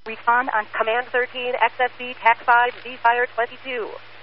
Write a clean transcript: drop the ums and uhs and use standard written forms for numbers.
Respond on Command 13, XSB, TAC 5, Z-Fire 22.